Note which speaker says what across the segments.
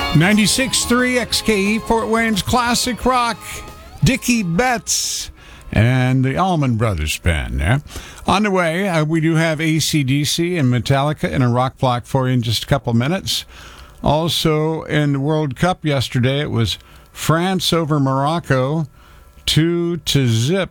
Speaker 1: 96.3 XKE, Fort Wayne's classic rock, Dickie Betts and the Allman Brothers Band there. On the way, we do have AC/DC and Metallica in a rock block for you in just a couple minutes. Also, in the World Cup yesterday, it was France over Morocco, 2-0.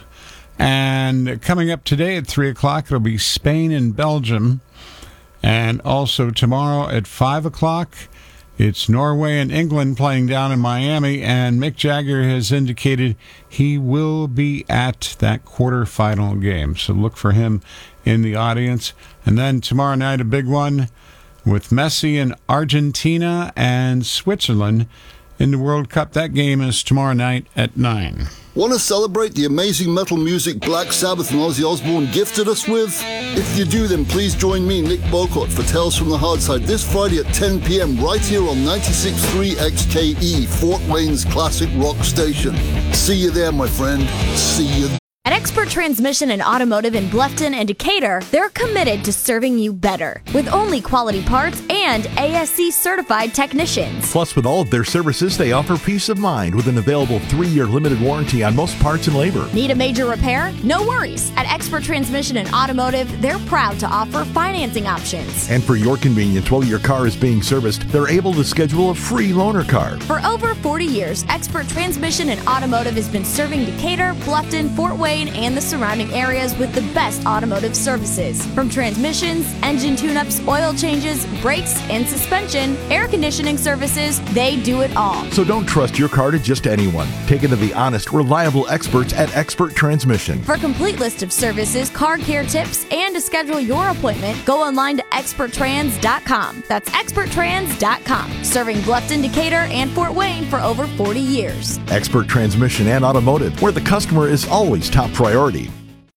Speaker 1: And coming up today at 3 o'clock, it'll be Spain and Belgium. And also tomorrow at 5 o'clock, it's Norway and England playing down in Miami, and Mick Jagger has indicated he will be at that quarterfinal game. So look for him in the audience. And then tomorrow night, a big one with Messi in Argentina and Switzerland in the World Cup. That game is tomorrow night at 9.
Speaker 2: Want to celebrate the amazing metal music Black Sabbath and Ozzy Osbourne gifted us with? If you do, then please join me, Nick Bocott, for Tales from the Hard Side this Friday at 10 p.m. right here on 96.3 XKE, Fort Wayne's classic rock station. See you there, my friend. See you.
Speaker 3: At Expert Transmission and Automotive in Bluffton and Decatur, they're committed to serving you better with only quality parts and ASC certified technicians.
Speaker 4: Plus, with all of their services, they offer peace of mind with an available 3-year limited warranty on most parts and labor.
Speaker 3: Need a major repair? No worries. At Expert Transmission and Automotive, they're proud to offer financing options.
Speaker 4: And for your convenience, while your car is being serviced, they're able to schedule a free loaner car.
Speaker 3: For over 40 years, Expert Transmission and Automotive has been serving Decatur, Bluffton, Fort Wayne, and the surrounding areas with the best automotive services. From transmissions, engine tune-ups, oil changes, brakes, and suspension, air conditioning services, they do it all.
Speaker 4: So don't trust your car to just anyone. Take it to the honest, reliable experts at Expert Transmission.
Speaker 3: For a complete list of services, car care tips, and to schedule your appointment, go online to experttrans.com. That's experttrans.com. Serving Bluffton, Decatur, and Fort Wayne for over 40 years.
Speaker 4: Expert Transmission and Automotive, where the customer is always top priority.